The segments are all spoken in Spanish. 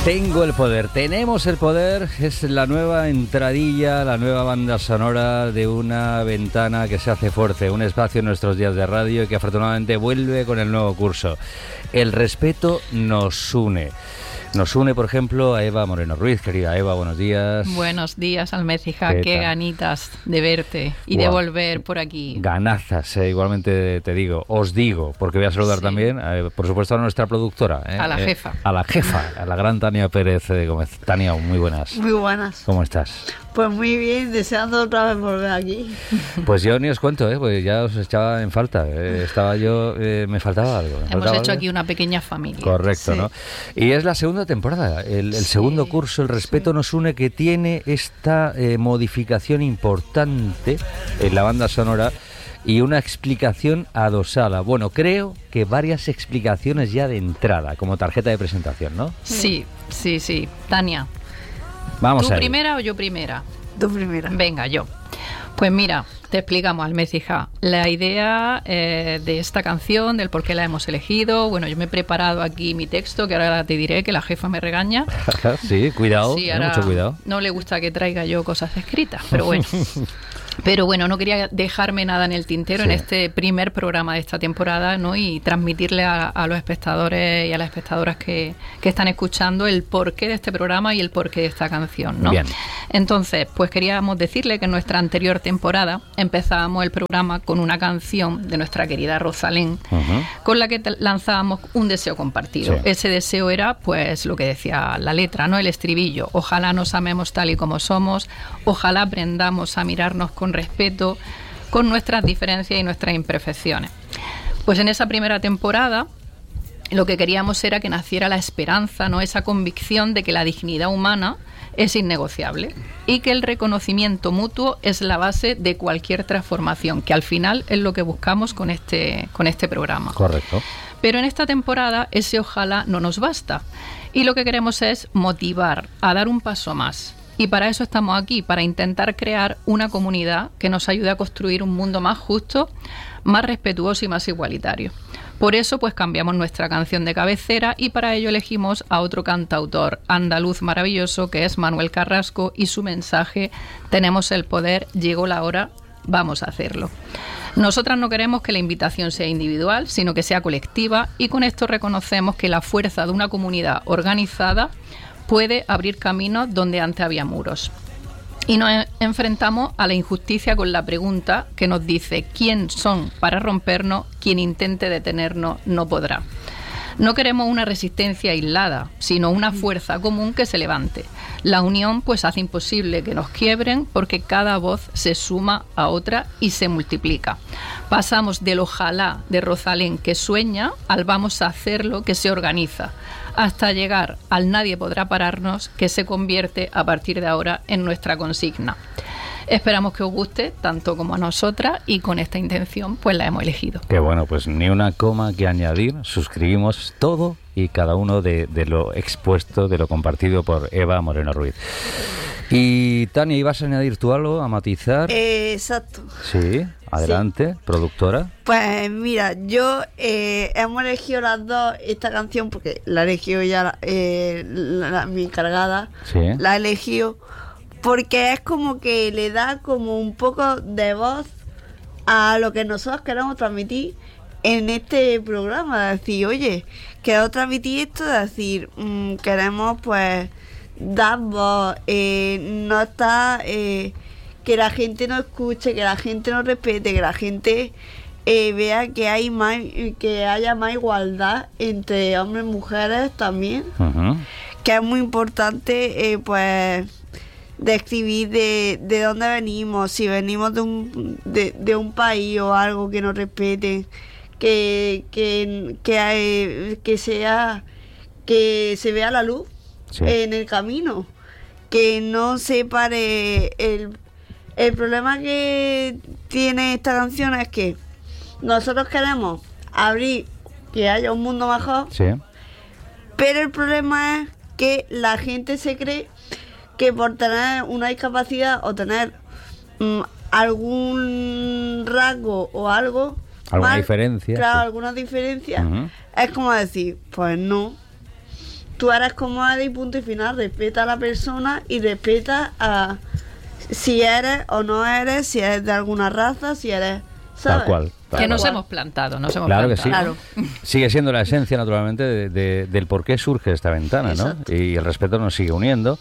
Tengo el poder, tenemos el poder, es la nueva entradilla, la nueva banda sonora de una ventana que se hace fuerte, un espacio en nuestros días de radio y que afortunadamente vuelve con el nuevo curso. El respeto nos une. Nos une, por ejemplo, a Eva Moreno Ruiz. Querida Eva, buenos días. Buenos días, Almécija. Qué ganitas de verte y de volver por aquí. Ganazas, igualmente te digo, os digo, porque voy a saludar también, por supuesto, a nuestra productora. A la jefa. A la jefa, a la gran Tania Pérez Gómez. Tania, muy buenas. Muy buenas. ¿Cómo estás? Pues muy bien, deseando otra vez volver aquí. Pues yo ni os cuento, pues ya os echaba en falta. Estaba yo, me faltaba algo. Hemos hecho aquí una pequeña familia. Correcto, sí. ¿No? Y es la segunda temporada, el segundo curso, El respeto nos une, que tiene esta modificación importante en la banda sonora y una explicación adosada. Bueno, creo que varias explicaciones ya de entrada, como tarjeta de presentación, ¿no? Sí. Tania. Vamos ¿Tú a primera o yo primera? Tú primera. Venga, yo. Pues mira, te explicamos, Almécija, la idea de esta canción, del por qué la hemos elegido. Bueno, yo me he preparado aquí mi texto, que ahora te diré que la jefa me regaña. Sí, cuidado, sí, mucho cuidado. No le gusta que traiga yo cosas escritas, pero bueno. Pero bueno, no quería dejarme nada en el tintero en este primer programa de esta temporada, ¿no? Y transmitirle a los espectadores y a las espectadoras que están escuchando el porqué de este programa y el porqué de esta canción, ¿no? Bien. Entonces, pues queríamos decirle que en nuestra anterior temporada empezábamos el programa con una canción de nuestra querida Rosalén, con la que lanzábamos un deseo compartido. Sí. Ese deseo era, pues, lo que decía la letra, ¿no? El estribillo. Ojalá nos amemos tal y como somos, ojalá aprendamos a mirarnos con respeto, con nuestras diferencias y nuestras imperfecciones. Pues en esa primera temporada lo que queríamos era que naciera la esperanza, ¿no? Esa convicción de que la dignidad humana es innegociable y que el reconocimiento mutuo es la base de cualquier transformación, que al final es lo que buscamos con este programa. Correcto. Pero en esta temporada ese ojalá no nos basta y lo que queremos es motivar a dar un paso más. Y para eso estamos aquí, para intentar crear una comunidad que nos ayude a construir un mundo más justo, más respetuoso y más igualitario. Por eso, pues cambiamos nuestra canción de cabecera y para ello elegimos a otro cantautor andaluz maravilloso que es Manuel Carrasco y su mensaje: tenemos el poder, llegó la hora, vamos a hacerlo. Nosotras no queremos que la invitación sea individual, sino que sea colectiva, y con esto reconocemos que la fuerza de una comunidad organizada puede abrir caminos donde antes había muros. Y nos enfrentamos a la injusticia con la pregunta que nos dice: ¿quién son para rompernos? Quien intente detenernos no podrá. No queremos una resistencia aislada, sino una fuerza común que se levante. La unión pues hace imposible que nos quiebren, porque cada voz se suma a otra y se multiplica. Pasamos del ojalá de Rosalén que sueña al vamos a hacerlo que se organiza, hasta llegar al nadie podrá pararnos, que se convierte a partir de ahora en nuestra consigna. Esperamos que os guste tanto como a nosotras y con esta intención pues la hemos elegido. Qué bueno, pues ni una coma que añadir, suscribimos todo y cada uno de lo expuesto, de lo compartido por Eva Moreno Ruiz. Y Tania, ¿ibas a añadir tú algo, a matizar? Exacto. Sí, adelante, sí. Productora. Pues mira, yo hemos elegido las dos esta canción porque la eligió ya mi encargada, sí. La eligió porque es como que le da como un poco de voz a lo que nosotros queremos transmitir en este programa, de decir, oye, quiero transmitir esto, de decir, queremos pues dar voz, no está, que la gente nos escuche, que la gente nos respete, que la gente vea que hay más, que haya más igualdad entre hombres y mujeres también, que es muy importante pues describir de dónde venimos, si venimos de un país o algo, que nos respeten, que se vea la luz, sí, en el camino, que no se pare. El problema que tiene esta canción es que nosotros queremos abrir, que haya un mundo mejor, sí, pero el problema es que la gente se cree que por tener una discapacidad o tener algún rasgo o algo, alguna diferencia, claro, sí, alguna diferencia, es como decir, pues no, tú eres como eres y punto y final. Respeta a la persona y respeta a si eres o no eres, si eres de alguna raza, si eres... ¿sabes? Tal cual. Que nos hemos plantado, Claro que sí. Claro. Sigue siendo la esencia, naturalmente, del por qué surge esta ventana, ¿no? Y el respeto nos sigue uniendo.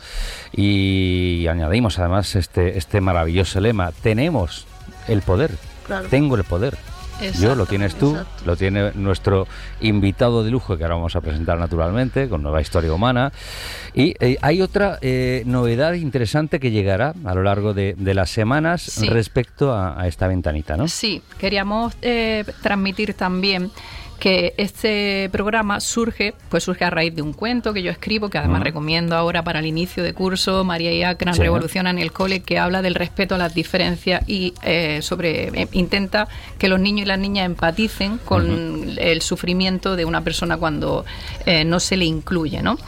Y añadimos, además, este maravilloso lema. Tenemos el poder. Claro. Tengo el poder. Yo, lo tienes tú, lo tiene nuestro invitado de lujo, que ahora vamos a presentar naturalmente, con Nueva Historia Humana. Y hay otra novedad interesante que llegará a lo largo de las semanas respecto a esta ventanita, ¿no? Sí, queríamos transmitir también que este programa surge a raíz de un cuento que yo escribo, que además recomiendo ahora para el inicio de curso, María y Akran revolucionan el cole, que habla del respeto a las diferencias y intenta que los niños y las niñas empaticen con el sufrimiento de una persona cuando no se le incluye, ¿no?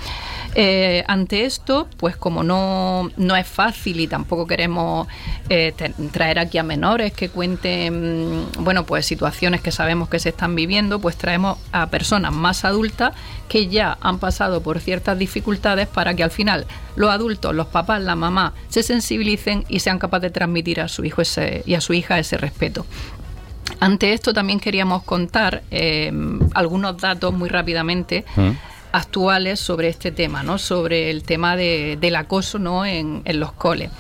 Ante esto, pues como no es fácil y tampoco queremos traer aquí a menores que cuenten, pues situaciones que sabemos que se están viviendo, pues traemos a personas más adultas que ya han pasado por ciertas dificultades para que al final los adultos, los papás, la mamá, se sensibilicen y sean capaces de transmitir a su hijo y a su hija ese respeto. Ante esto también queríamos contar algunos datos muy rápidamente actuales sobre este tema, ¿no? Sobre el tema del acoso, ¿no? en los coles.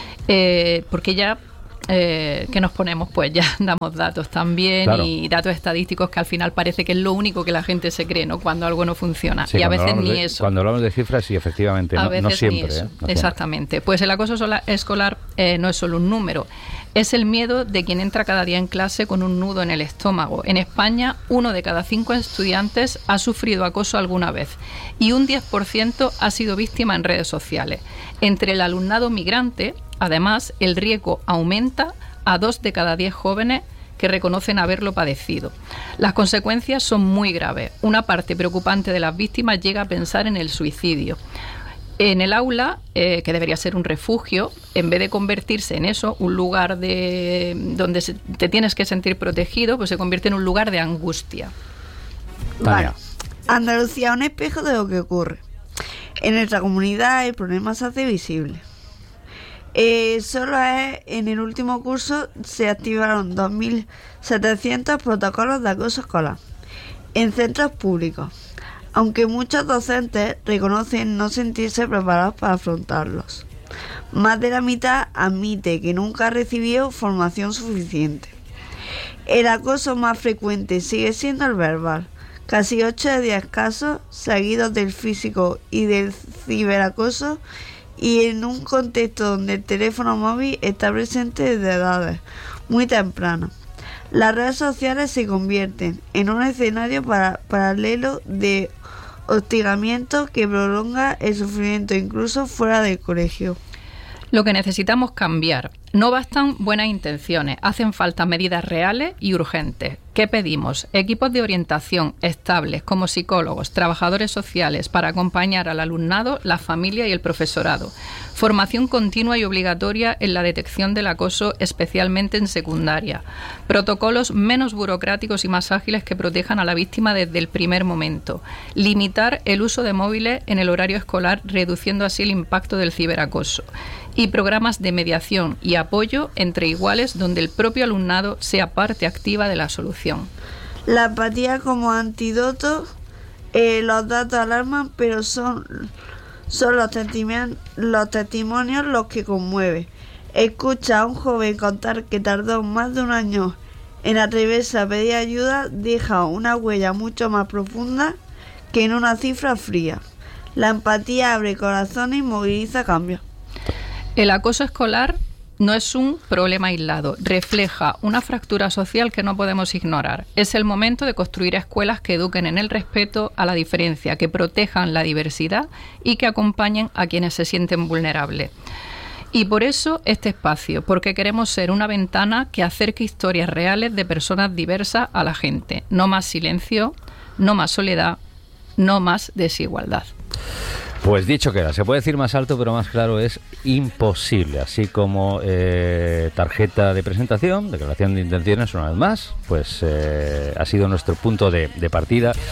Porque ya que nos ponemos, pues ya damos datos también, claro, y datos estadísticos que al final parece que es lo único que la gente se cree, ¿no? Cuando algo no funciona. Sí, y a veces ni eso. Cuando hablamos de cifras, sí, efectivamente, no siempre. No exactamente. Pues el acoso escolar no es solo un número. Es el miedo de quien entra cada día en clase con un nudo en el estómago. En España, 1 de cada 5 estudiantes ha sufrido acoso alguna vez y un 10% ha sido víctima en redes sociales. Entre el alumnado migrante, además, el riesgo aumenta a 2 de cada 10 jóvenes que reconocen haberlo padecido. Las consecuencias son muy graves. Una parte preocupante de las víctimas llega a pensar en el suicidio. En el aula, que debería ser un refugio, en vez de convertirse en eso, un lugar donde te tienes que sentir protegido, pues se convierte en un lugar de angustia. Vale. Andalucía, un espejo de lo que ocurre. En nuestra comunidad el problema se hace visible. Solo en el último curso se activaron 2.700 protocolos de acoso escolar en centros públicos, aunque muchos docentes reconocen no sentirse preparados para afrontarlos. Más de la mitad admite que nunca ha recibido formación suficiente. El acoso más frecuente sigue siendo el verbal, casi 8 de 10 casos, seguidos del físico y del ciberacoso, y en un contexto donde el teléfono móvil está presente desde edades muy tempranas. Las redes sociales se convierten en un escenario paralelo de hostigamiento que prolonga el sufrimiento incluso fuera del colegio. Lo que necesitamos cambiar. No bastan buenas intenciones, hacen falta medidas reales y urgentes. ¿Qué pedimos? Equipos de orientación estables como psicólogos, trabajadores sociales para acompañar al alumnado, la familia y el profesorado. Formación continua y obligatoria en la detección del acoso, especialmente en secundaria. Protocolos menos burocráticos y más ágiles que protejan a la víctima desde el primer momento. Limitar el uso de móviles en el horario escolar, reduciendo así el impacto del ciberacoso. Y programas de mediación y apoyo entre iguales donde el propio alumnado sea parte activa de la solución. La empatía como antídoto, los datos alarman, pero son los testimonios los que conmueven. Escucha a un joven contar que tardó más de un año en atreverse a pedir ayuda, deja una huella mucho más profunda que en una cifra fría. La empatía abre corazones y moviliza cambios. El acoso escolar no es un problema aislado, refleja una fractura social que no podemos ignorar. Es el momento de construir escuelas que eduquen en el respeto a la diferencia, que protejan la diversidad y que acompañen a quienes se sienten vulnerables. Y por eso este espacio, porque queremos ser una ventana que acerque historias reales de personas diversas a la gente. No más silencio, no más soledad, no más desigualdad. Pues dicho queda, se puede decir más alto, pero más claro es imposible. Así como tarjeta de presentación, declaración de intenciones, una vez más, pues ha sido nuestro punto de partida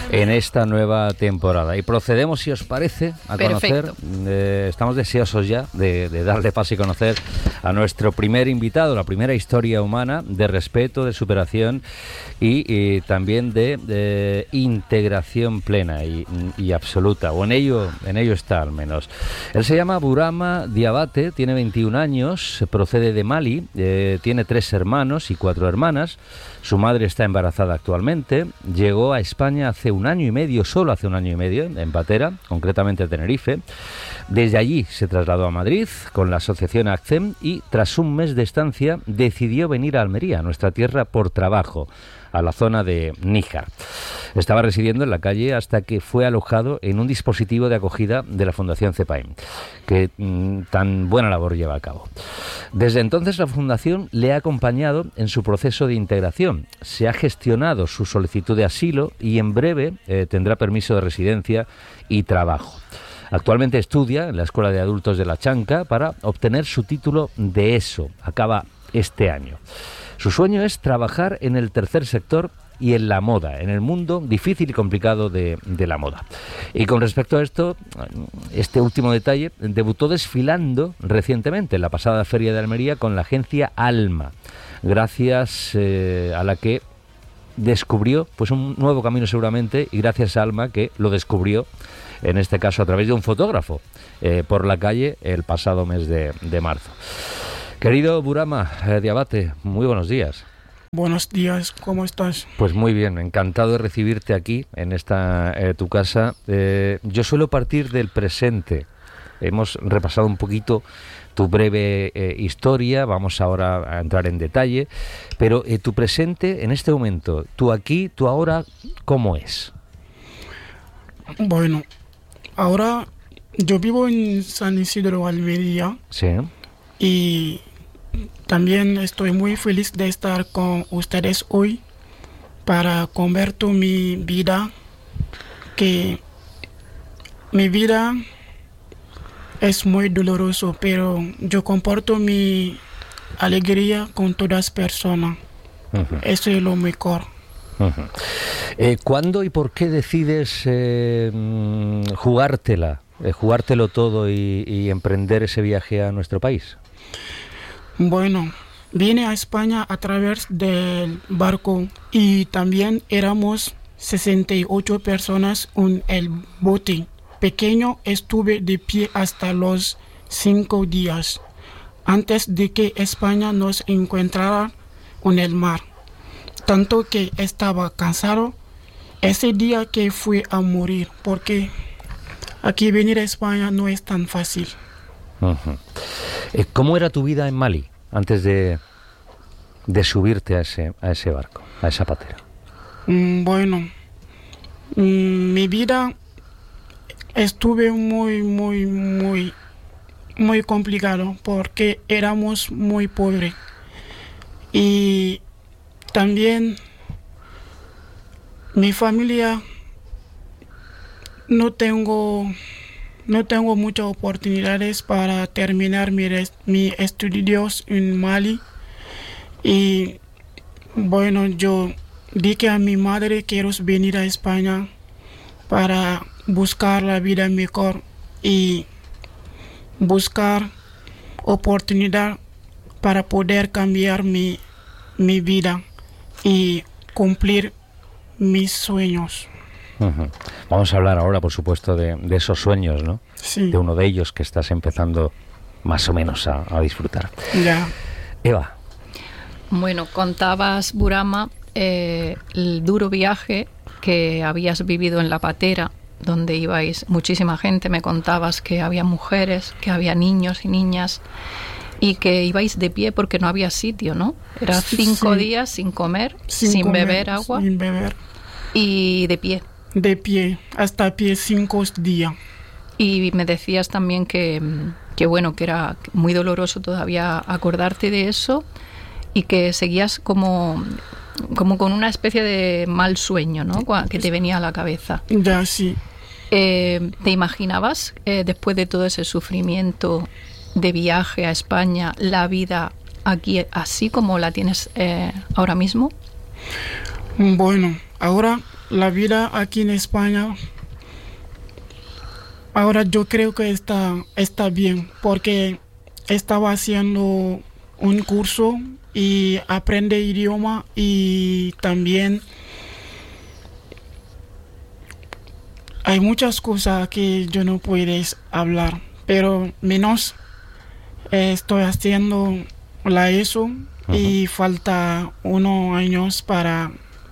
en esta nueva temporada. Y procedemos, si os parece, a conocer, estamos deseosos ya de darle paso y conocer a nuestro primer invitado, la primera historia humana de respeto, de superación y también de integración plena y absoluta, o en ello está al menos. Él se llama Burama Diabate, tiene 21 años, procede de Mali, tiene 3 hermanos y 4 hermanas. Su madre está embarazada actualmente. Llegó a España hace un año y medio, solo hace un año y medio, en Patera, concretamente a Tenerife. Desde allí se trasladó a Madrid con la asociación ACCEM y tras un mes de estancia decidió venir a Almería, nuestra tierra, por trabajo, a la zona de Níjar. Estaba residiendo en la calle hasta que fue alojado en un dispositivo de acogida de la Fundación CEPAIM, que tan buena labor lleva a cabo. Desde entonces la Fundación le ha acompañado en su proceso de integración. Se ha gestionado su solicitud de asilo y en breve tendrá permiso de residencia y trabajo. Actualmente estudia en la Escuela de Adultos de La Chanca para obtener su título de ESO. Acaba este año. Su sueño es trabajar en el tercer sector y en la moda, en el mundo difícil y complicado de la moda. Y con respecto a esto, este último detalle, debutó desfilando recientemente en la pasada Feria de Almería con la agencia Alma, gracias a la que descubrió pues un nuevo camino seguramente, y gracias a Alma que lo descubrió, en este caso a través de un fotógrafo, por la calle el pasado mes de marzo. Querido Burama Diabate, muy buenos días. Buenos días, ¿cómo estás? Pues muy bien, encantado de recibirte aquí en esta tu casa. Yo suelo partir del presente. Hemos repasado un poquito tu breve historia, vamos ahora a entrar en detalle, pero tu presente en este momento, tu aquí, tu ahora, ¿cómo es? Bueno, ahora yo vivo en San Isidro, Almería. Sí. Y también estoy muy feliz de estar con ustedes hoy para convertir mi vida, que mi vida es muy doloroso, pero yo comparto mi alegría con todas las personas. Uh-huh. Eso es lo mejor. Uh-huh. ¿Cuándo y por qué decides jugártelo todo y emprender ese viaje a nuestro país? Bueno, vine a España a través del barco y también éramos 68 personas en el bote pequeño. Estuve de pie hasta los 5 días antes de que España nos encontrara en el mar. Tanto que estaba cansado ese día que fui a morir, porque aquí venir a España no es tan fácil. Uh-huh. ¿Cómo era tu vida en Mali antes de subirte a ese barco, a esa patera? Bueno, mi vida estuve muy complicado porque éramos muy pobres y también mi familia no tengo muchas oportunidades para terminar mis estudios en Mali. Y bueno, yo dije a mi madre que quiero venir a España para buscar la vida mejor y buscar oportunidad para poder cambiar mi vida y cumplir mis sueños. Uh-huh. Vamos a hablar ahora, por supuesto, de esos sueños, ¿no? Sí. De uno de ellos que estás empezando más o menos a disfrutar. Ya. Eva. Bueno, contabas, Burama, el duro viaje que habías vivido en La Patera, donde ibais muchísima gente. Me contabas que había mujeres, que había niños y niñas, y que ibais de pie porque no había sitio, ¿no? Era 5 días sin comer, sin beber agua. Sin beber. Y de pie. De pie, hasta pie 5 días. Y me decías también que bueno, que era muy doloroso todavía acordarte de eso y que seguías como con una especie de mal sueño, ¿no? Que te venía a la cabeza. Ya, sí. ¿Te imaginabas, después de todo ese sufrimiento de viaje a España, la vida aquí así como la tienes ahora mismo? Bueno, ahora la vida aquí en España, ahora yo creo que está bien, porque estaba haciendo un curso y aprende idioma y también hay muchas cosas que yo no puedo hablar, pero menos estoy haciendo la ESO y falta unos años para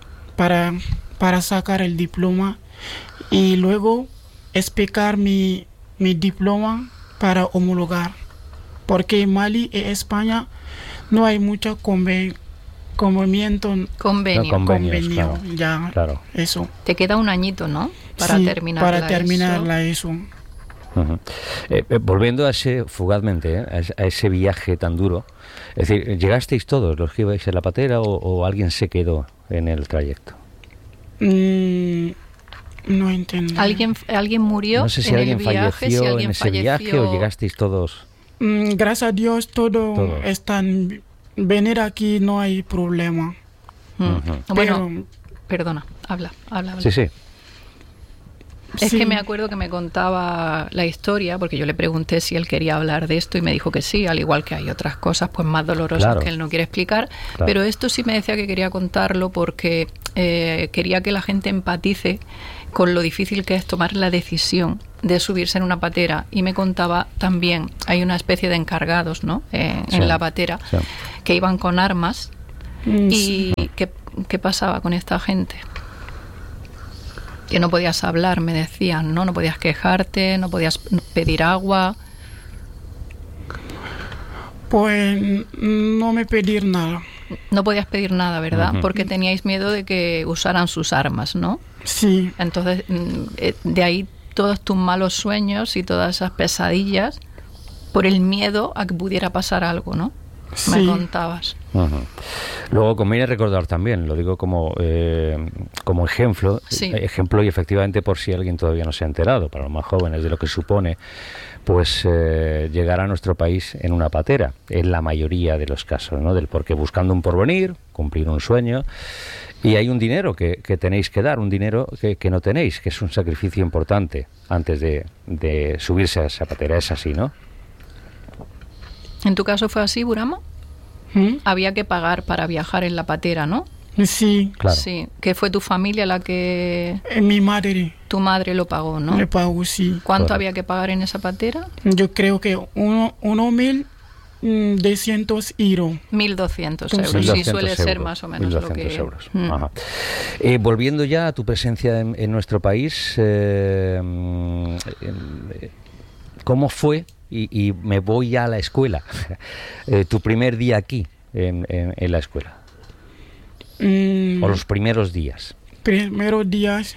sacar el diploma y luego explicar mi diploma para homologar, porque en Mali y España no hay mucho convenio, claro, claro. Eso. Te queda un añito, ¿no? Para terminar la ESO. Volviendo a fugazmente, a ese viaje tan duro, es decir, ¿llegasteis todos los que ibais en la patera o alguien se quedó en el trayecto? No entiendo. ¿Alguien murió? No sé si alguien falleció en ese viaje o llegasteis todos. Gracias a Dios todos están. Venir aquí no hay problema. Bueno, perdona, habla. Sí. Es que me acuerdo que me contaba la historia, porque yo le pregunté si él quería hablar de esto y me dijo que sí, al igual que hay otras cosas pues más dolorosas que él no quiere explicar. Claro. Pero esto sí me decía que quería contarlo porque quería que la gente empatice con lo difícil que es tomar la decisión de subirse en una patera. Y me contaba también, hay una especie de encargados, ¿no? En la patera, que iban con armas. ¿Y qué pasaba con esta gente? Que no podías hablar, me decían, ¿no? No podías quejarte, no podías pedir agua. Pues no me pedir nada. No podías pedir nada, ¿verdad? Porque teníais miedo de que usaran sus armas, ¿no? Sí. Entonces, de ahí todos tus malos sueños y todas esas pesadillas por el miedo a que pudiera pasar algo, ¿no? Sí. Me contabas. Luego conviene recordar también, lo digo como ejemplo, ejemplo y efectivamente por si alguien todavía no se ha enterado, para los más jóvenes, de lo que supone pues llegar a nuestro país en una patera, en la mayoría de los casos, ¿no? Porque buscando un porvenir, cumplir un sueño, y hay un dinero que tenéis que dar, un dinero que no tenéis, que es un sacrificio importante antes de subirse a esa patera. Es así, ¿no? ¿En tu caso fue así, Burama? Había que pagar para viajar en la patera, ¿no? Sí. Claro. Sí. ¿Que fue tu familia la que...? Mi madre. Tu madre lo pagó, ¿no? Me pagó, sí. ¿Cuánto había que pagar en esa patera? Yo creo que 1.200 euros. 1.200 euros. 1.200 sí, suele ser euros, más o menos lo que... 1.200 euros. Ajá. Volviendo ya a tu presencia en nuestro país, ¿cómo fue? Y me voy ya a la escuela. Tu primer día aquí, en la escuela. O los primeros días. Primeros días.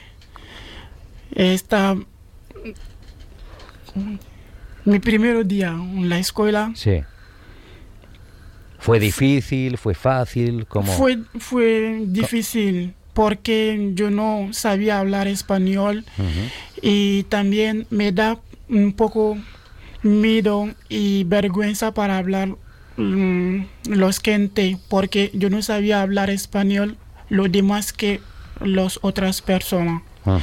Mi primer día en la escuela. Sí. ¿Fue difícil? ¿Fue fácil? ¿Cómo? Fue difícil porque yo no sabía hablar español y también me da un poco miedo y vergüenza para hablar los gente, porque yo no sabía hablar español lo demás que las otras personas.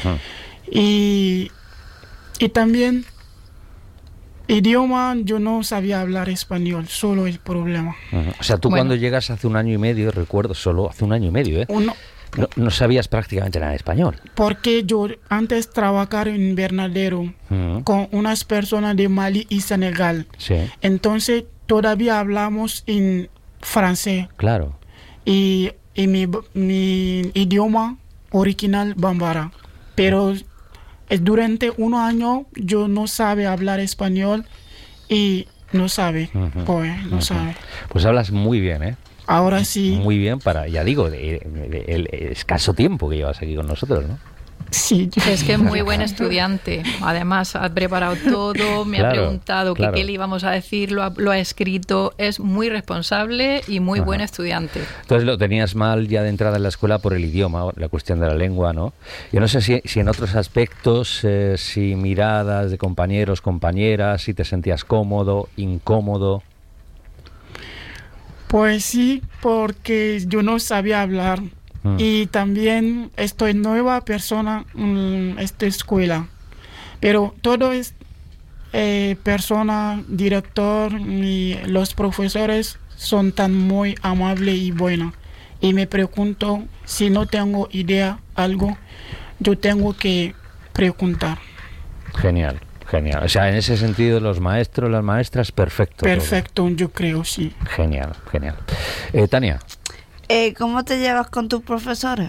Y también idioma, yo no sabía hablar español, solo el problema. O sea, tú cuando llegas hace un año y medio, recuerdo, solo hace un año y medio, ¿eh? No sabías prácticamente nada de español. Porque yo antes trabajaba en invernadero con unas personas de Mali y Senegal. Sí. Entonces todavía hablamos en francés. Claro. Y mi idioma original Bambara. Pero durante un año yo no sabía hablar español y no sabe. Pues hablas muy bien, ¿eh? Ahora sí. Muy bien para, ya digo, el escaso tiempo que llevas aquí con nosotros, ¿no? Sí. Es que es muy buen estudiante. Además, ha preparado todo, me ha preguntado qué le íbamos a decir, lo ha escrito. Es muy responsable y muy buen estudiante. Entonces lo tenías mal ya de entrada en la escuela por el idioma, la cuestión de la lengua, ¿no? Yo no sé si en otros aspectos, si miradas de compañeros, compañeras, si te sentías cómodo, incómodo. Pues sí, porque yo no sabía hablar Y también estoy nueva persona en esta escuela. Pero todo es persona, director y los profesores son tan muy amables y buenos. Y me pregunto si no tengo idea algo, yo tengo que preguntar. Genial. Genial. O sea, en ese sentido, los maestros, las maestras, perfecto. Perfecto, yo creo, sí. Genial, genial. Tania. ¿Cómo te llevas con tus profesores?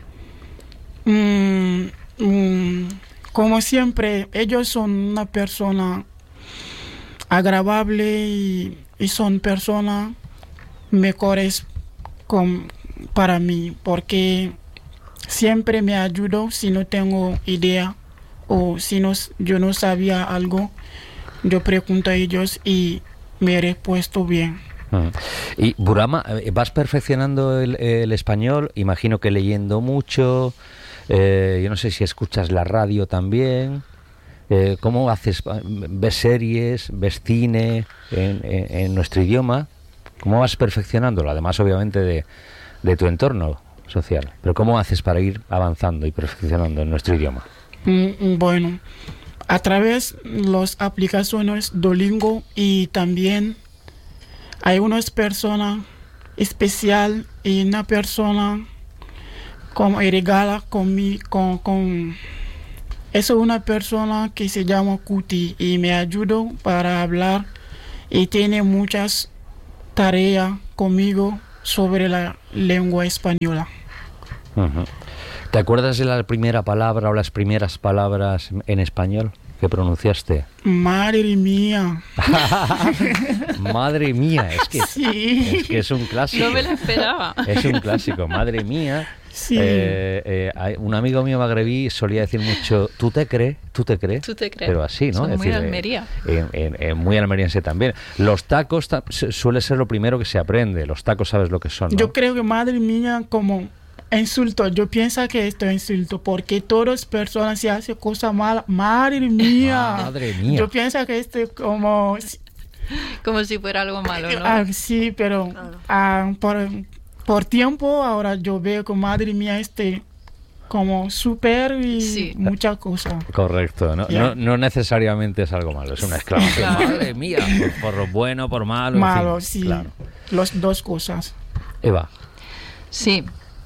Como siempre, ellos son una persona agradable y son personas mejores para mí, porque siempre me ayudan si no tengo idea o si yo no sabía algo, yo pregunto a ellos y me he respuesto bien. Y Burama, ¿vas perfeccionando el español? Imagino que leyendo mucho, yo no sé si escuchas la radio también. ¿Cómo haces? ¿Ves series? ¿Ves cine en nuestro idioma? ¿Cómo vas perfeccionándolo? Además, obviamente, de tu entorno social. Pero ¿cómo haces para ir avanzando y perfeccionando en nuestro idioma? Bueno, a través de las aplicaciones Duolingo, y también hay unas personas especial y una persona como regala con es una persona que se llama Cuti y me ayuda para hablar y tiene muchas tareas conmigo sobre la lengua española. Uh-huh. ¿Te acuerdas de la primera palabra o las primeras palabras en español que pronunciaste? Madre mía. Madre mía, sí. Es que es un clásico. No me lo esperaba. Es un clásico, madre mía. Sí. Un amigo mío magrebí solía decir mucho, ¿tú te crees? Pero así, ¿no? Son es muy decir, Almería. Muy almeriense también. Los tacos suele ser lo primero que se aprende. Los tacos sabes lo que son, ¿no? Yo creo que madre mía como insulto. Yo pienso que esto es insulto porque todas las personas se hacen cosas malas. Madre mía. Madre mía. Yo pienso que esto es como si fuera algo malo, ¿no? Sí, pero por tiempo ahora yo veo que madre mía como súper y sí, muchas cosas. Correcto, no necesariamente es algo malo, es una exclamación. Claro. Madre mía, por lo bueno, por malo. Malo, en fin, sí, claro. Las dos cosas. Eva. Sí.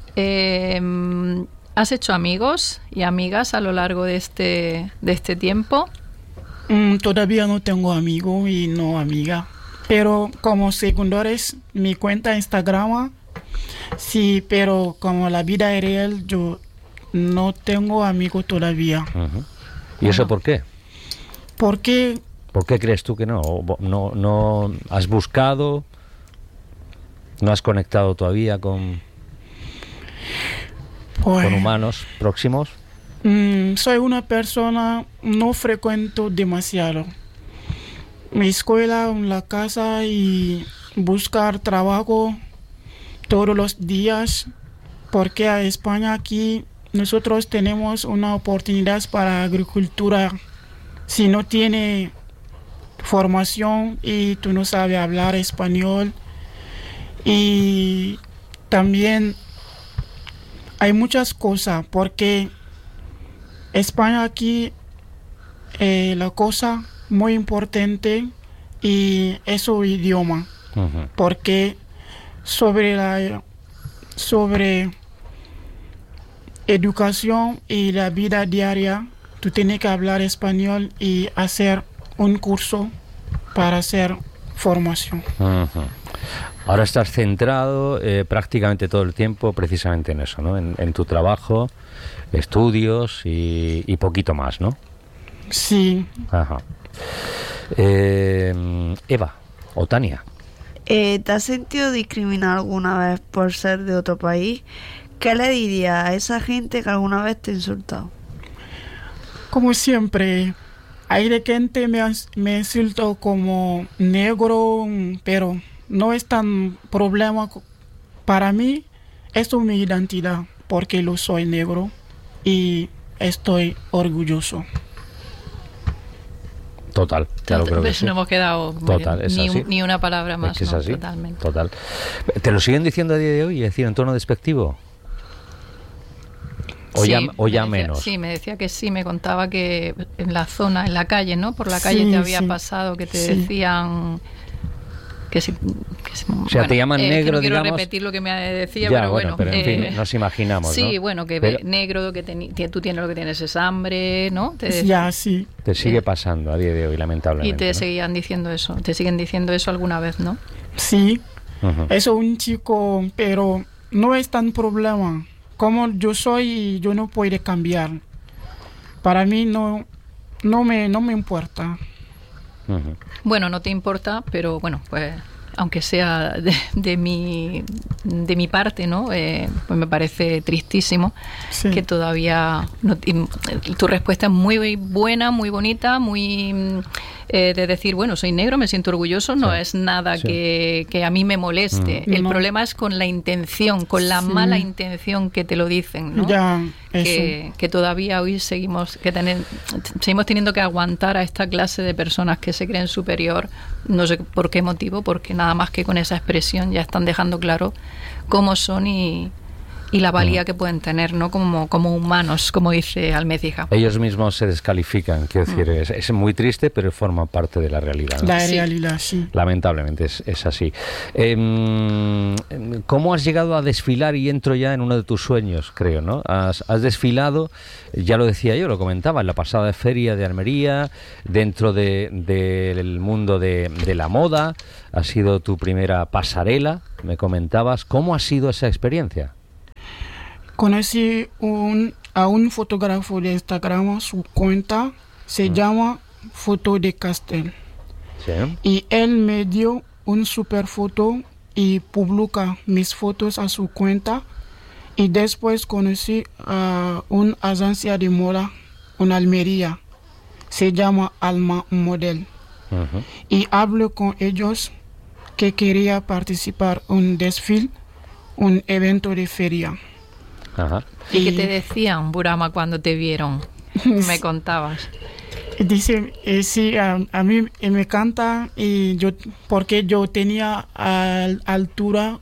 ¿Has hecho amigos y amigas a lo largo de este tiempo? Todavía no tengo amigo y no amiga, pero como secundarios mi cuenta Instagram, sí, pero como la vida real yo no tengo amigos todavía. Uh-huh. ¿Y eso por qué? ¿Por qué crees tú que no? ¿No has buscado? ¿No has conectado todavía con humanos próximos? Soy una persona, no frecuento demasiado mi escuela, en la casa y buscar trabajo todos los días, porque a España aquí nosotros tenemos una oportunidad para agricultura. Si no tiene formación y tú no sabes hablar español, y también hay muchas cosas porque España aquí la cosa muy importante y es su idioma. Uh-huh. Porque sobre educación y la vida diaria tú tienes que hablar español y hacer un curso para hacer formación. Uh-huh. Ahora estás centrado prácticamente todo el tiempo precisamente en eso, ¿no? En tu trabajo, estudios y poquito más, ¿no? Sí. Ajá. Eva o Tania. ¿Te has sentido discriminado alguna vez por ser de otro país? ¿Qué le dirías a esa gente que alguna vez te ha insultado? Como siempre, hay de gente me insultó como negro, pero no es tan problema para mí. Es mi identidad porque lo soy negro y estoy orgulloso. Total, claro, creo que sí. No hemos quedado total, ni una palabra más. Es que es así, totalmente. Total. ¿Te lo siguen diciendo a día de hoy? Es decir, en tono despectivo. o ya menos. Sí, me decía que sí, me contaba que en la zona, en la calle, ¿no? Por la calle te había pasado que te decían... O sea, te llaman negro, no quiero digamos... repetir lo que me decía, ya, pero bueno. Pero en fin, nos imaginamos, sí, ¿no? bueno, que negro, que tú tienes lo que tienes es hambre, ¿no? Sí. Te sigue pasando a día de hoy, lamentablemente. Y te ¿no? siguen diciendo eso alguna vez, ¿no? Sí, eso un chico, pero no es tan problema. Como yo soy, yo no puedo cambiar. Para mí no me importa. Bueno, no te importa, pero bueno, pues aunque sea de mi parte, ¿no? Pues me parece tristísimo que todavía tu respuesta es muy buena, muy bonita, muy de decir, bueno, soy negro, me siento orgulloso, no es nada que a mí me moleste. El problema es con la intención, con la mala intención que te lo dicen, ¿no? Que todavía hoy seguimos teniendo que aguantar a esta clase de personas que se creen superior, no sé por qué motivo, porque nada más que con esa expresión ya están dejando claro cómo son y la valía que pueden tener, ¿no? Como humanos, como dice Almecija. Ellos mismos se descalifican, quiero decir, es muy triste, pero forma parte de la realidad, ¿no? La realidad, sí. Lamentablemente es así. ¿Cómo has llegado a desfilar? Y entro ya en uno de tus sueños, creo, ¿no? Has desfilado, ya lo decía yo, lo comentaba, en la pasada feria de Almería, dentro del mundo de la moda, ha sido tu primera pasarela, me comentabas. ¿Cómo ha sido esa experiencia? Conocí a un fotógrafo de Instagram, su cuenta se llama Foto de Castel. Sí. Y él me dio un super foto y publica mis fotos a su cuenta. Y después conocí a una agencia de moda en Almería, se llama Alma Model. Y hablo con ellos que quería participar en un desfile, un evento de feria. ¿Y qué te decían, Burama, cuando te vieron? Me contabas. Dice, sí, a mí me encanta, y porque yo tenía altura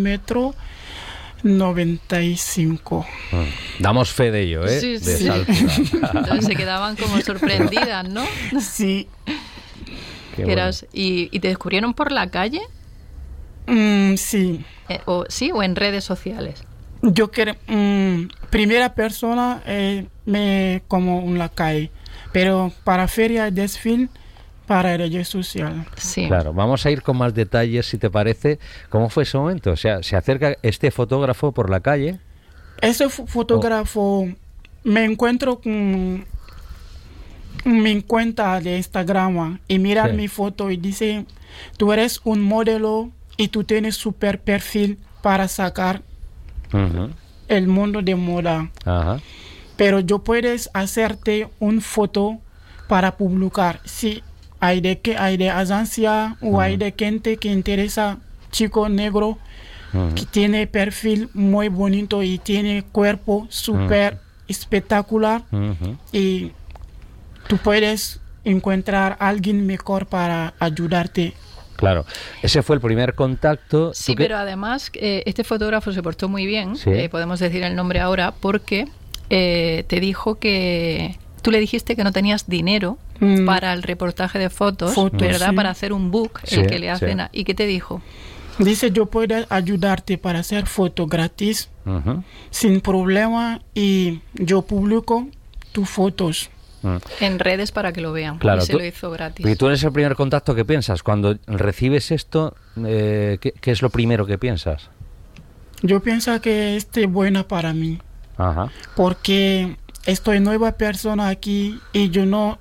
1,95 m. Damos fe de ello, ¿eh? Sí, de esa altura. Entonces se quedaban como sorprendidas, ¿no? Sí. Bueno. ¿Y te descubrieron por la calle? Sí. ¿O en redes sociales? Yo quiero primera persona me como en la calle, pero para feria y desfile para redes sociales. Sí. Claro, vamos a ir con más detalles, si te parece. ¿Cómo fue ese momento? O sea, se acerca este fotógrafo por la calle. Ese fotógrafo me encuentro con mi cuenta de Instagram y mira mi foto y dice, tú eres un modelo y tú tienes super perfil para sacar el mundo de moda. Pero yo puedes hacerte una foto para publicar. Si hay de agencia o hay de gente que interesa chico negro que tiene perfil muy bonito y tiene cuerpo súper espectacular y tú puedes encontrar a alguien mejor para ayudarte. Claro, ese fue el primer contacto. Sí, pero además este fotógrafo se portó muy bien, podemos decir el nombre ahora, porque te dijo que tú le dijiste que no tenías dinero para el reportaje de fotos, ¿verdad? Sí. Para hacer un book, el que le hacen. ¿Y qué te dijo? Dice, yo puedo ayudarte para hacer fotos gratis, sin problema, y yo publico tus fotos. En redes para que lo vean. Claro, y se lo hizo gratis. Y tú eres el primer contacto que piensas. Cuando recibes esto, ¿qué es lo primero que piensas? Yo pienso que es buena para mí. Porque estoy nueva persona aquí y yo no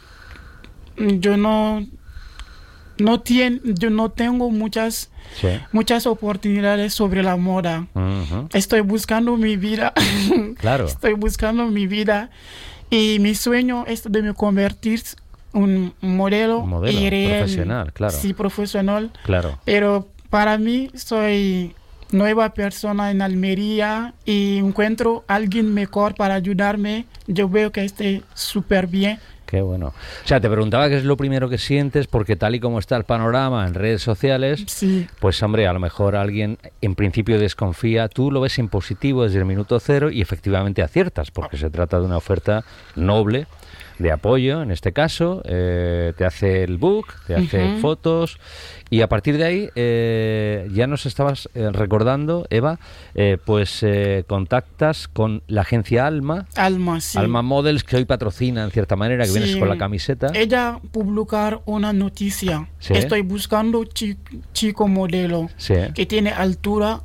tengo muchas oportunidades sobre la moda. Estoy buscando mi vida. Claro. Estoy buscando mi vida. Y mi sueño es de me convertirse en un modelo y profesional, claro. Sí, profesional. Claro. Pero para mí soy nueva persona en Almería y encuentro a alguien mejor para ayudarme. Yo veo que esté súper bien Qué bueno. O sea, te preguntaba qué es lo primero que sientes, porque tal y como está el panorama en redes sociales, Sí. pues hombre, a lo mejor alguien en principio desconfía, tú lo ves en positivo desde el minuto cero y efectivamente aciertas, porque se trata de una oferta noble, de apoyo, en este caso, te hace el book, te hace fotos, y a partir de ahí ya nos estabas recordando, Eva, pues contactas con la agencia Alma. Alma, sí. Alma Models, que hoy patrocina en cierta manera, que Sí. vienes con la camiseta. Ella publicar una noticia. Sí. Estoy buscando chico modelo Sí. que tiene altura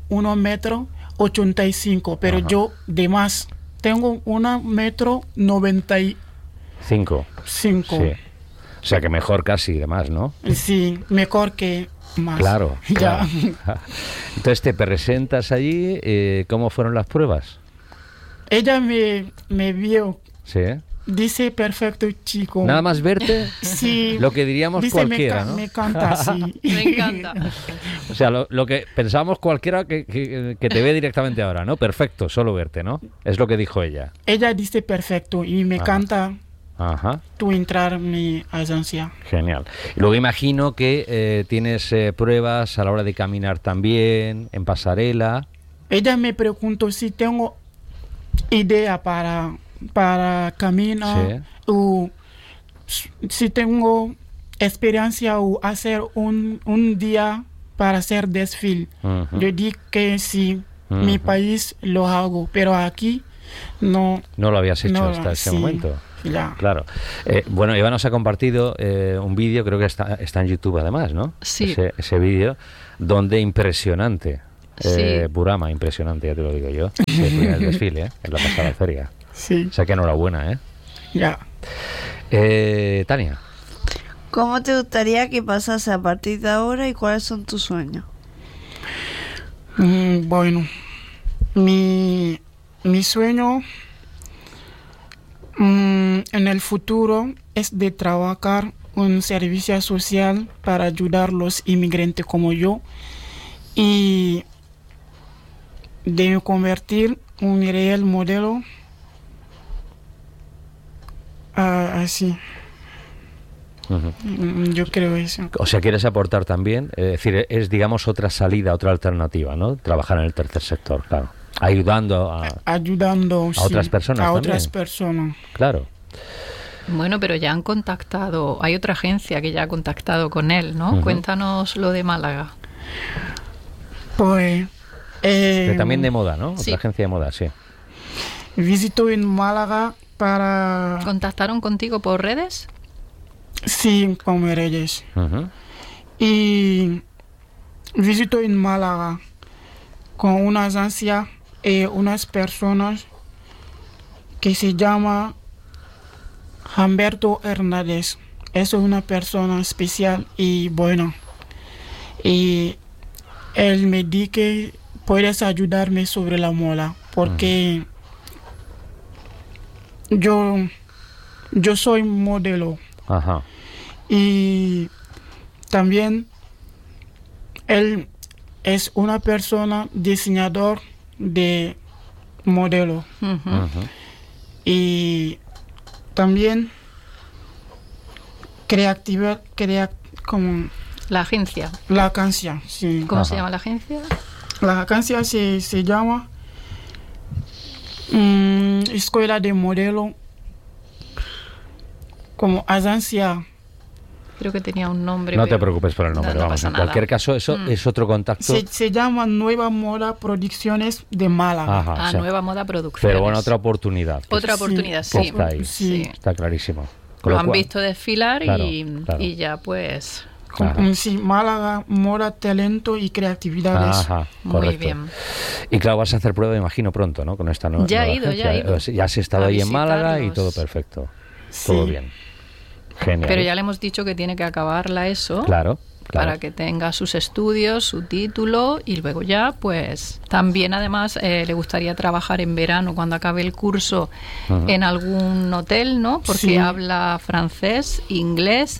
1,85 m, pero Ajá. yo de más tengo 1,95 5. m. Sí. O sea que mejor casi y demás, ¿no? Sí, mejor que más. Claro. Ya. Claro. Entonces te presentas allí, ¿cómo fueron las pruebas? Ella me vio, Sí. dice perfecto chico. Nada más verte, Sí. lo que diríamos Dice, cualquiera, ¿no? me encanta, sí. Me encanta. O sea, lo que pensábamos cualquiera que te ve directamente ahora, ¿no? Perfecto, solo verte, ¿no? Es lo que dijo ella. Ella dice perfecto y me encanta Ajá, tú entrar en mi agencia. genial. Y luego imagino que tienes pruebas a la hora de caminar también, en pasarela. Ella me preguntó si tengo idea para caminar o si tengo experiencia o hacer un día para hacer desfile. Ujú. Yo dije que sí, mi país lo hago, pero aquí no. No lo habías hecho No, hasta ese sí. momento. Ya. Claro. Bueno, Eva nos ha compartido un vídeo, creo que está en YouTube además, ¿no? Sí. Ese vídeo, donde impresionante. Sí. Burama, impresionante, ya te lo digo yo. Sí, el primer desfile, en la pasada feria. Sí, O sea que enhorabuena, ¿eh? ya. Tania. ¿Cómo te gustaría que pasase a partir de ahora y cuáles son tus sueños? Bueno, mi sueño en el futuro es de trabajar en servicio social para ayudar a los inmigrantes como yo y de me convertir en un real modelo así. Ujú. Yo creo eso. O sea, quieres aportar también, es decir, es digamos otra salida, otra alternativa, ¿no? Trabajar en el tercer sector, claro. Ayudando Ayudando a otras personas a también. otras personas. Claro. Bueno, pero ya han contactado, hay otra agencia que ya ha contactado con él, ¿no? Ujú. Cuéntanos lo de Málaga. Pues Pero también de moda, ¿no? sí. Otra agencia de moda, sí. visito en Málaga para... ¿Contactaron contigo por redes? Sí, con Reyes. Ujú. Y visito en Málaga con una agencia y unas personas que se llama Humberto Hernández. Es una persona especial y bueno. Y él me dijo que puedes ayudarme sobre la moda porque yo soy modelo. Ajá. Y también él es una persona diseñador de modelo. Ujú. Ujú. Y también como La agencia. la canción, sí. ¿Cómo Ajá. se llama la agencia? La canción se llama Escuela de Modelo, como agencia. Creo que tenía un nombre. No te pero preocupes por el nombre, no vamos. pasa En nada. cualquier caso, eso es otro contacto. Se llama Nueva Moda Producciones de Málaga. Ajá, Ah, o sea, Nueva Moda Producciones. pero bueno, otra oportunidad. que Otra Sí, oportunidad, que sí. está ahí. Sí. Está clarísimo. Con Lo lo han cual- visto desfilar Claro, y, claro. y ya pues... Ajá. Sí, Málaga, moda, talento y creatividades. Ajá, Muy correcto. bien. Y claro, vas a hacer prueba, imagino, pronto, ¿no? Con esta Ya nueva he ido, agencia. ya he ido. Ya has estado A ahí en Málaga y visitarlos. todo perfecto. Sí. Todo bien. Genial. Pero ya le hemos dicho que tiene que acabar la ESO Claro, claro. para que tenga sus estudios, su título y luego ya pues también además le gustaría trabajar en verano cuando acabe el curso Ujú. en algún hotel, ¿no? Porque Sí. habla francés, inglés,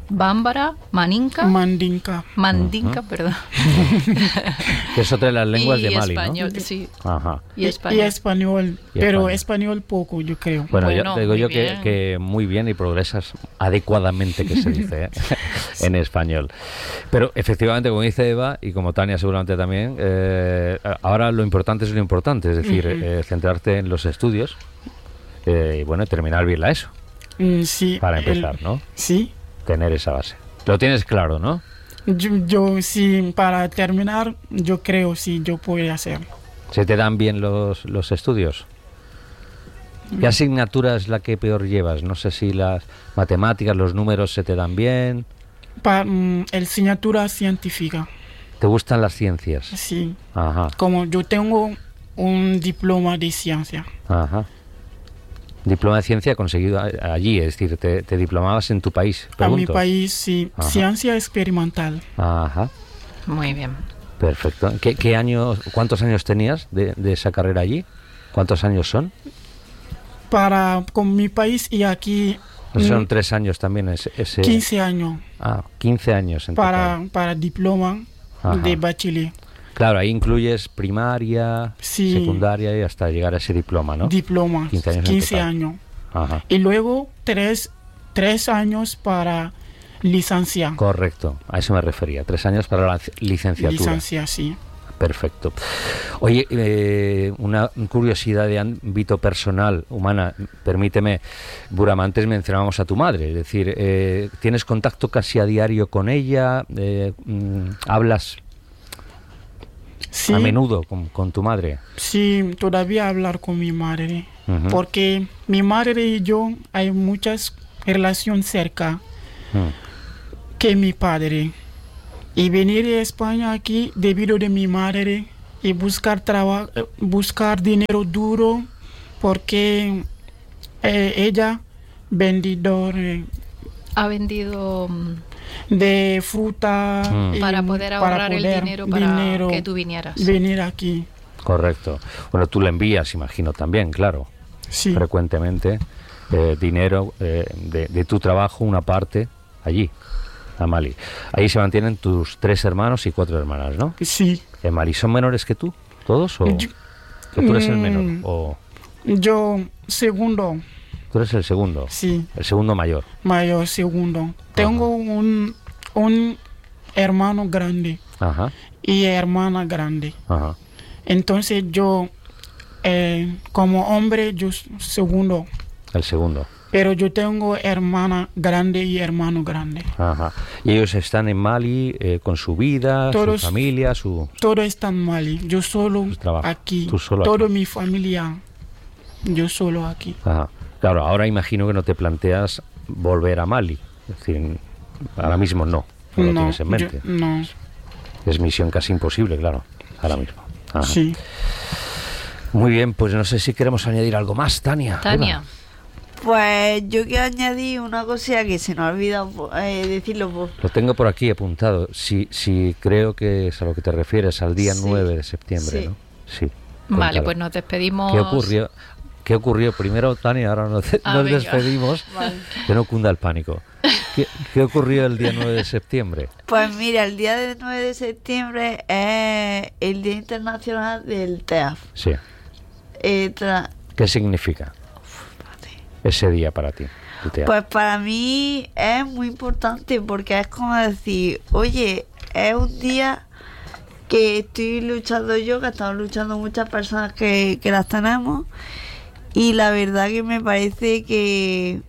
bámbara, mandinka, perdón. Que es otra de las lenguas de Mali, español, ¿no? Sí. Ajá. Y español. Pero español poco, yo creo. Bueno, yo te digo yo que muy bien y progresas adecuadamente, que se dice, ¿eh? En español. Pero efectivamente, como dice Eva, y como Tania seguramente también, ahora lo importante es lo importante, es decir, centrarte en los estudios y bueno, terminar bien la ESO. Sí. Para empezar, ¿no? Sí. Tener esa base. Lo tienes claro, ¿no? Yo sí, para terminar, yo creo sí, yo puedo hacer. ¿Se te dan bien los estudios? ¿Qué asignatura es la que peor llevas? No sé si las matemáticas, los números se te dan bien. El asignatura científica. ¿Te gustan las ciencias? Sí. Ajá. Como yo tengo un diploma de ciencia. Ajá. Diploma de ciencia conseguido allí, es decir, te diplomabas en tu país. Pregunto. A mi país, sí. Ajá. Ciencia experimental. Ajá. Muy bien. Perfecto. ¿Cuántos años tenías de esa carrera allí? ¿Cuántos años son? Con mi país y aquí... Son 3 años también. 15 años. 15 años en total. Para diploma de bachiller. Claro, ahí incluyes primaria, secundaria y hasta llegar a ese diploma, ¿no? Diploma, 15 años. Ajá. Y luego 3 años para licencia. Correcto, a eso me refería. 3 años para la licenciatura. Licencia, sí. Perfecto. Oye, una curiosidad de ámbito personal, humana, permíteme, Burama, antes mencionábamos a tu madre, es decir, ¿tienes contacto casi a diario con ella? ¿Hablas a menudo con tu madre? Sí, todavía hablar con mi madre, porque mi madre y yo hay muchas relaciones cerca que mi padre. Y venir a España aquí debido de mi madre y buscar trabajo, buscar dinero duro, porque ella vendedor ha vendido de fruta para poder ahorrar el dinero para que tú vinieras. Venir aquí. Correcto. Bueno, tú le envías, imagino también, claro. Sí. Frecuentemente dinero de tu trabajo, una parte allí. A Mali. Ahí se mantienen tus 3 hermanos y 4 hermanas, ¿no? Sí. ¿En Mali son menores que tú? ¿Todos? ¿O tú eres el menor? ¿O? Yo, segundo. ¿Tú eres el segundo? Sí. El segundo mayor. Mayor, segundo. Tengo un hermano grande. Ajá. Y hermana grande. Ajá. Entonces yo, como hombre, yo segundo. El segundo. Pero yo tengo hermana grande y hermano grande. Ajá. Y ellos están en Mali con su vida, su familia, Todo está en Mali. Yo solo aquí. Tú solo Toda aquí. mi familia. Yo solo aquí. Ajá. Claro, ahora imagino que no te planteas volver a Mali. Es decir, ahora mismo no lo tienes en mente. No. Es misión casi imposible, claro, ahora mismo. Ajá. Sí. Muy bien, pues no sé si queremos añadir algo más, Tania. Tania. Pues yo quiero añadir una cosilla que se nos ha olvidado decirlo. Lo tengo por aquí apuntado. Si creo que es a lo que te refieres, al día 9 de septiembre, ¿no? Sí. Vale, pues nos despedimos. ¿Qué ocurrió? Primero, Tania, ahora nos despedimos. Vale. Que no cunda el pánico. ¿Qué ocurrió el día 9 de septiembre? Pues mira, el día del 9 de septiembre es el Día Internacional del TEAF. Sí. ¿Qué significa ese día para ti? Pues para mí es muy importante porque es como decir, oye, es un día que estoy luchando yo, que estamos luchando muchas personas que las tenemos, y la verdad que me parece que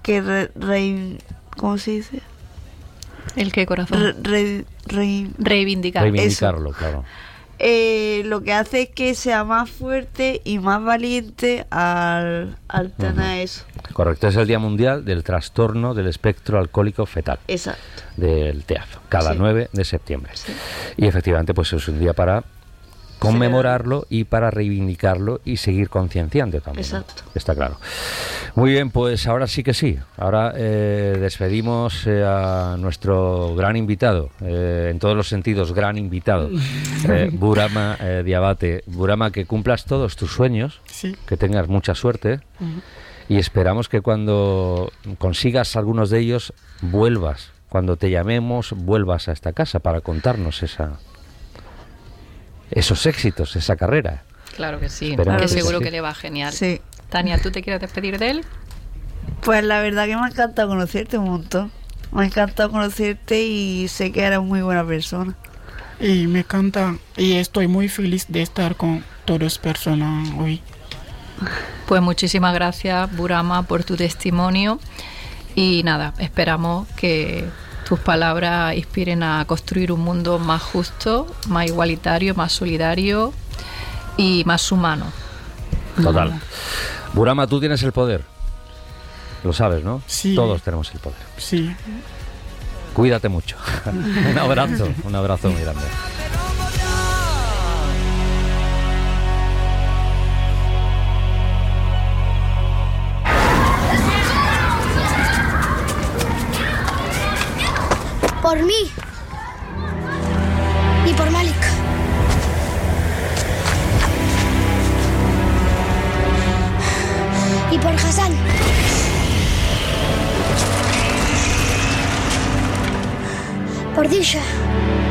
¿cómo se dice? ¿El qué, corazón? Reivindicarlo. Reivindicarlo, claro. Lo que hace es que sea más fuerte y más valiente al tener eso. Correcto, es el Día Mundial del Trastorno del Espectro Alcohólico Fetal. Exacto. Del TEAF, cada 9 de septiembre. Sí. Y efectivamente, pues es un día para conmemorarlo y para reivindicarlo y seguir concienciando también. Exacto. ¿No? Está claro. Muy bien, pues ahora sí que sí. Ahora despedimos a nuestro gran invitado, en todos los sentidos, gran invitado, Burama Diabate. Burama, que cumplas todos tus sueños, sí. Que tengas mucha suerte y esperamos que cuando consigas algunos de ellos vuelvas cuando te llamemos, vuelvas a esta casa para contarnos esos éxitos, esa carrera. Claro que sí, Esperemos que que seguro sí. que le va genial. Sí. Tania, ¿tú te quieres despedir de él? Pues la verdad que me ha encantado conocerte un montón. Me ha encantado conocerte y sé que eres muy buena persona. Y me encanta y estoy muy feliz de estar con todas las personas hoy. Pues muchísimas gracias, Burama, por tu testimonio. Y nada, esperamos que tus palabras inspiren a construir un mundo más justo, más igualitario, más solidario y más humano. Total. Burama, tú tienes el poder. Lo sabes, ¿no? Sí. Todos tenemos el poder. Sí. Cuídate mucho. Un abrazo muy grande. Por mí y por Malik. Y por Hassan. Por Disha.